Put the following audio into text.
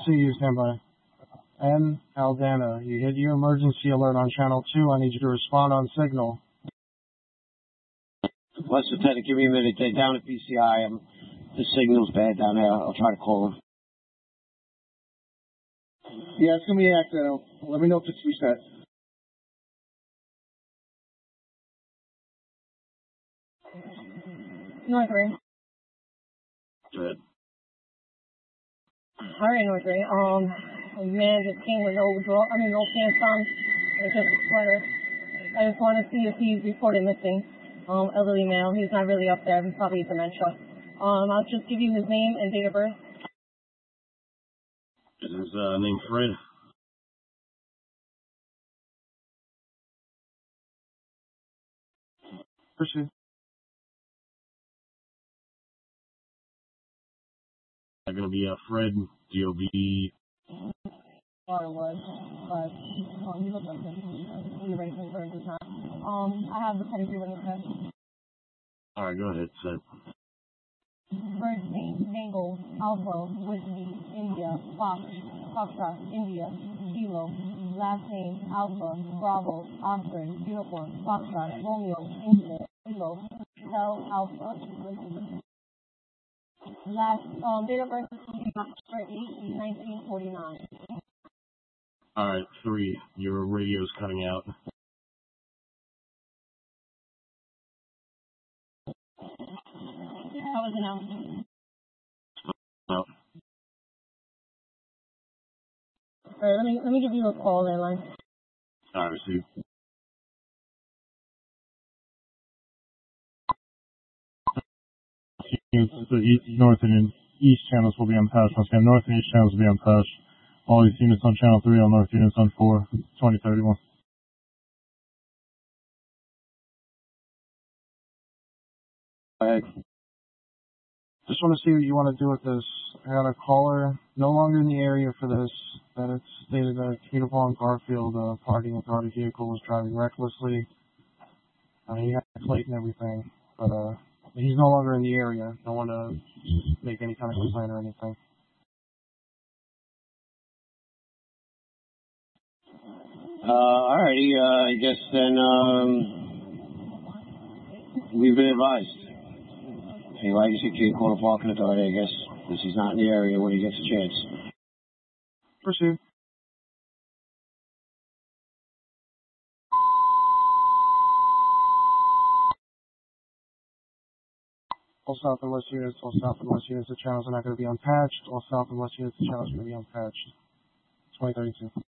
you, stand by. N. Aldana, you hit your emergency alert on channel 2. I need you to respond on signal. Plus, Lieutenant, give me a minute. They're down at BCI. The signal's bad down there. I'll try to call them. Yeah, it's going to be an accident. Let me know if it's reset. North Ring. Good. All right, North Ring. A man just came with no pants on, and just a sweater. I just want to see if he's reported missing. Elderly male. He's not really up there. He's probably dementia. I'll just give you his name and date of birth. Is his name Fred? Proceed. Not going to be Fred, D.O.B. Thought it was, but you look like him. You're ready for the time. I have the pedigree when it's said. All right, go ahead, Seth. First name, Bengal, Alpha, Whiskey, India, Foxtrot, India, Kilo. Last name, Alpha, Bravo, Oscar, Uniform, Foxtrot, Romeo, India, Kilo, Hotel, Alpha, Whiskey. Last, date of birth is October 8, 1949. All right, 3. Your radio's cutting out. How was announced? No. All right, let me give you a call there, line. All right, see. The north and east channels will be untouched. Once again, north and east channels will be untouched. All these units on channel 3, all north units on 4, 2031. Just want to see what you want to do with this. I got a caller no longer in the area for this. That it's stated that Uniform Garfield, party and guarded vehicle, was driving recklessly. He had a plate and everything, but he's no longer in the area. Don't want to make any kind of complaint or anything. Alrighty, I guess then, we've been advised. Anyway, I guess you can call the parking authority, I guess, because he's not in the area when he gets a chance. Proceed. All south and west units, the channels are not going to be unpatched. All south and west units, the channels are going to be unpatched. 2032.